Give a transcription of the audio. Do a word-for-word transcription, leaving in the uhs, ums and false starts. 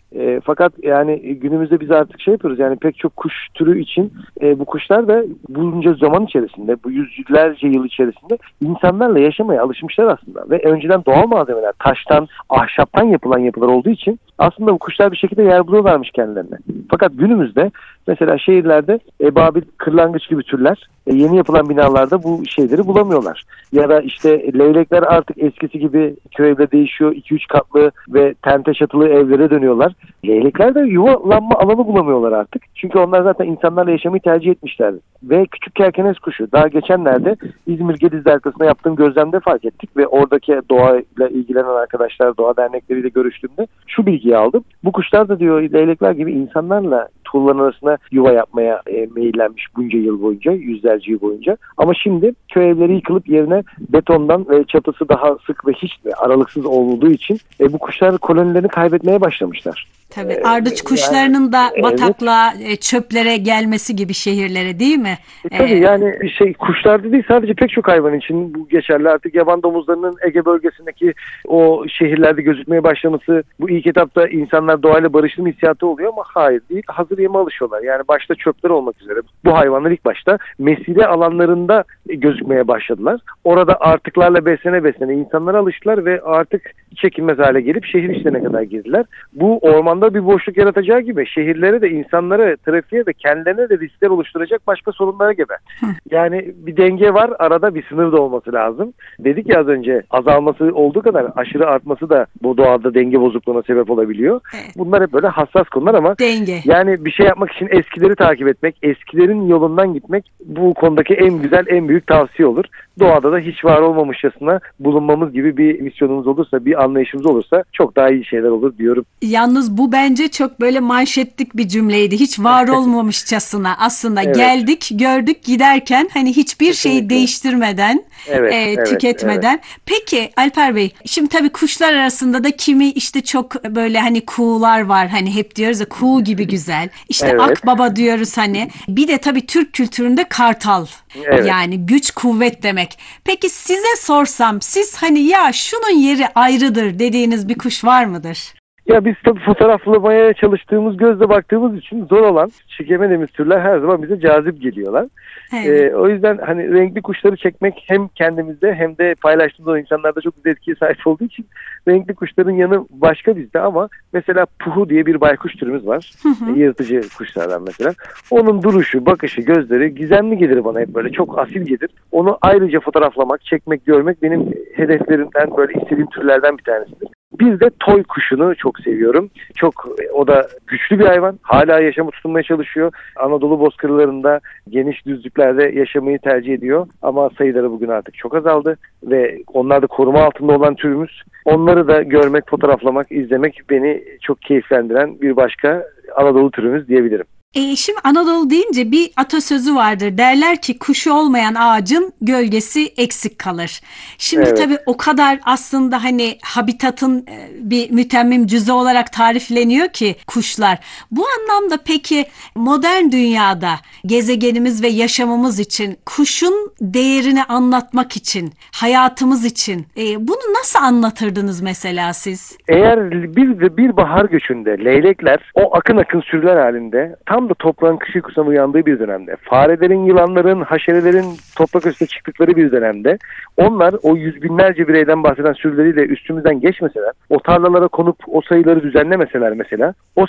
E, fakat yani günümüzde biz artık şey yapıyoruz, yani pek çok kuş türü için e, bu kuşlar da bunca zaman içerisinde, bu yüzlerce yıl içerisinde insanlarla yaşamaya alışmışlar aslında. Ve önceden doğal malzemeler, taştan, ahşaptan yapılan yapılar olduğu için aslında bu kuşlar bir şekilde yer buluyorlarmış kendilerine. Fakat günümüzde mesela şehirlerde ebabil, kırlangıç gibi türler e, yeni yapılan binalarda bu şeyleri bulamıyorlar. Ya da işte leylekler artık eskisi gibi köy evde değişiyor. iki üç katlı ve tente çatılı evlere dönüyorlar. Leylekler de yuvalanma alanı bulamıyorlar artık. Çünkü onlar zaten insanlarla yaşamayı tercih etmişlerdi. Ve küçük kerkenes kuşu. Daha geçenlerde İzmir Gedizli arkasında yaptığım gözlemde fark ettik ve oradaki doğayla ilgilenen arkadaşlar, doğa dernekleriyle görüştüğümde şu bilgiyi aldım. Bu kuşlar da diyor leylekler gibi insanlarla tuğlaların arasına yuva yapmaya e, meyillenmiş bunca yıl boyunca, yüzlerce yıl boyunca. Ama şimdi köy evleri yıkılıp yerine betondan ve çatısı daha sık ve hiç aralıksız olduğu için e, bu kuşlar kolonilerini kaybetmeye başlamışlar. Tabii ardıç kuşlarının da bataklığa, evet, çöplere gelmesi gibi şehirlere, değil mi? E, tabii ee, yani şey kuşlarda değil, sadece pek çok hayvan için bu geçerli. Artık yaban domuzlarının Ege bölgesindeki o şehirlerde gözükmeye başlaması, bu ilk etapta insanlar doğayla barıştığım hissiyatı oluyor ama hayır değil. Hazır yeme alışıyorlar. Yani başta çöpler olmak üzere. Bu hayvanlar ilk başta mesire alanlarında gözükmeye başladılar. Orada artıklarla beslene beslene insanlara alıştılar ve artık çekilmez hale gelip şehir içlerine kadar girdiler. Bu ormanda bir boşluk yaratacağı gibi şehirlere de, insanlara, trafiğe de, kendilerine de riskler oluşturacak başka sorunlara gebe. Yani bir denge var, arada bir sınır da olması lazım. Dedik ya az önce, azalması olduğu kadar aşırı artması da bu doğada denge bozukluğuna sebep olabiliyor. Evet. Bunlar hep böyle hassas konular ama denge. Yani bir şey yapmak için eskileri takip etmek, eskilerin yolundan gitmek bu konudaki en güzel, en büyük tavsiye olur. Doğada da hiç var olmamışçasına bulunmamız gibi bir misyonumuz olursa, bir anlayışımız olursa çok daha iyi şeyler olur diyorum. Yalnız bu bence çok böyle manşetlik bir cümleydi. Hiç var olmamışçasına aslında evet. Geldik, gördük, giderken hani hiçbir Kesinlikle. Şeyi değiştirmeden, evet, e, evet, tüketmeden. Evet. Peki Alper Bey, şimdi tabii kuşlar arasında da kimi işte çok böyle hani kuğular var. Hani hep diyoruz ya, kuğu gibi güzel. İşte evet. Akbaba diyoruz hani. Bir de tabii Türk kültüründe kartal. Evet. Yani güç, kuvvet demek. Peki size sorsam, siz hani ya şunun yeri ayrıdır dediğiniz bir kuş var mıdır? Ya biz tabii fotoğraflamaya çalıştığımız, gözle baktığımız için zor olan çekemediğimiz türler her zaman bize cazip geliyorlar. Evet. Ee, o yüzden hani renkli kuşları çekmek hem kendimizde hem de paylaştığımız insanlarda çok güzel etkiye sahip olduğu için renkli kuşların yanı başka bizde, ama mesela puhu diye bir baykuş türümüz var. Hı hı. Yırtıcı kuşlardan mesela. Onun duruşu, bakışı, gözleri gizemli gelir bana, hep böyle çok asil gelir. Onu ayrıca fotoğraflamak, çekmek, görmek benim hedeflerimden, böyle istediğim türlerden bir tanesidir. Bir de toy kuşunu çok seviyorum. Çok, o da güçlü bir hayvan. Hala yaşamı tutunmaya çalışıyor. Anadolu bozkırlarında, geniş düzlüklerde yaşamayı tercih ediyor. Ama sayıları bugün artık çok azaldı ve onlar da koruma altında olan türümüz. Onları da görmek, fotoğraflamak, izlemek beni çok keyiflendiren bir başka Anadolu türümüz diyebilirim. E şimdi Anadolu deyince bir atasözü vardır. Derler ki kuşu olmayan ağacın gölgesi eksik kalır. Şimdi evet. Tabii o kadar aslında hani habitatın bir mütemmim cüzü olarak tarifleniyor ki kuşlar. Bu anlamda peki modern dünyada gezegenimiz ve yaşamımız için, kuşun değerini anlatmak için, hayatımız için e, bunu nasıl anlatırdınız mesela siz? Eğer bir, bir bahar göçünde leylekler o akın akın sürüler halinde tam da toprağın kış uykusundan uyandığı bir dönemde, farelerin, yılanların, haşerelerin toprak üstüne çıktıkları bir dönemde, onlar o yüz binlerce bireyden bahseden sürüleriyle üstümüzden geçmeseler, o tarlalara konup o sayıları düzenlemeseler mesela, o